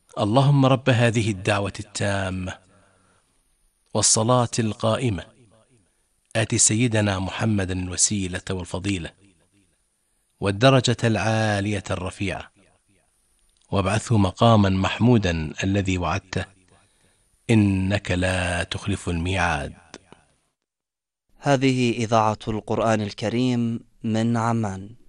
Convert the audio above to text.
اللهم رب هذه الدعوة التامة والصلاة القائمة آت سيدنا محمدا الوسيلة والفضيلة والدرجة العالية الرفيعة وابعثه مقاما محمودا الذي وعدته إنك لا تخلف الميعاد. هذه إذاعة القرآن الكريم من عمان.